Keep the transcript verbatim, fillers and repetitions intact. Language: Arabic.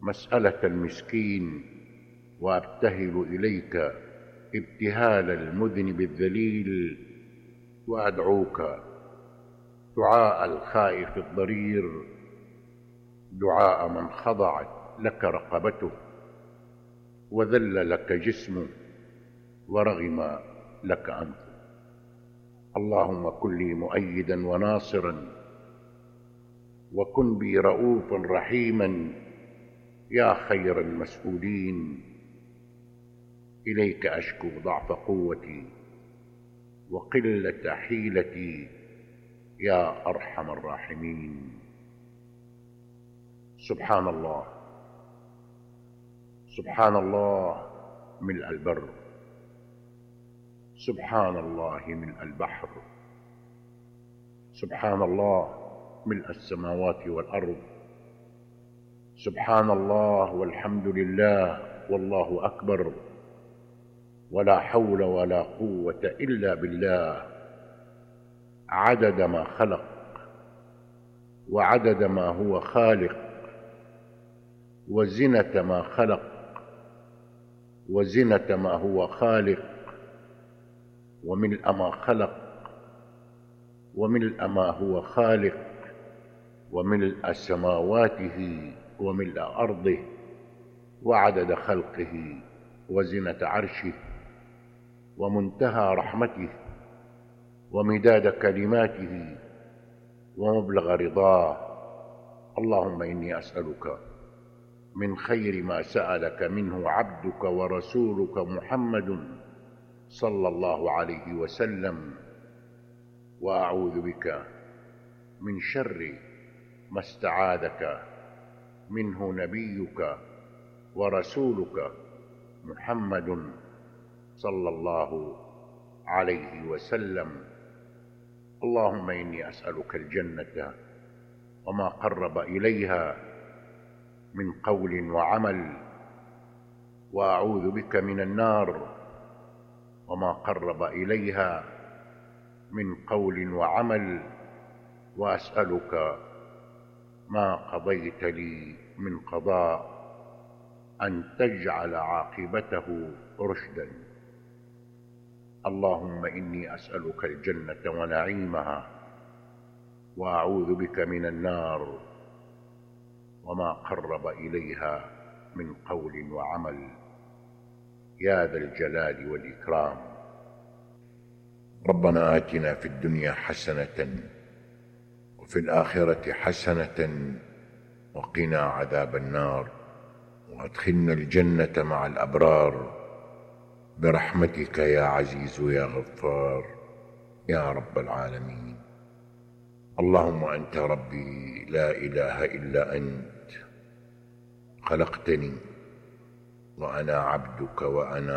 مسألة المسكين، وأبتهل إليك ابتهال المذنب الذليل، وأدعوك دعاء الخائف الضرير، دعاء من خضعت لك رقبته وذل لك جسمه ورغم لك أنفه. اللهم كن لي مؤيدا وناصرا، وكن بي رؤوفا رحيما يا خير المسؤولين. إليك أشكو ضعف قوتي وقلة حيلتي يا أرحم الراحمين. سبحان الله، سبحان الله ملء البر، سبحان الله ملء البحر، سبحان الله ملء السماوات والأرض، سبحان الله والحمد لله والله أكبر، ولا حول ولا قوة إلا بالله، عدد ما خلق وعدد ما هو خالق، وزنة ما خلق وزنة ما هو خالق، وملء ما خلق وملء ما هو خالق، وملء سماواته وملء أرضه، وعدد خلقه وزنة عرشه، ومنتهى رحمته، ومداد كلماته، ومبلغ رضاه. اللهم إني أسألك من خير ما سألك منه عبدك ورسولك محمد صلى الله عليه وسلم، وأعوذ بك من شر ما استعاذك منه نبيك ورسولك محمد صلى الله عليه وسلم. اللهم إني أسألك الجنة وما قرب إليها من قول وعمل، وأعوذ بك من النار وما قرب إليها من قول وعمل، وأسألك ما قضيت لي من قضاء أن تجعل عاقبته رشدا. اللهم إني أسألك الجنة ونعيمها، وأعوذ بك من النار وما قرب إليها من قول وعمل، يا ذا الجلال والإكرام. ربنا آتنا في الدنيا حسنة وفي الآخرة حسنة وقنا عذاب النار، وأدخلنا الجنة مع الأبرار برحمتك يا عزيز يا غفار يا رب العالمين. اللهم أنت ربي لا إله إلا أنت، خلقتني وأنا عبدك وأنا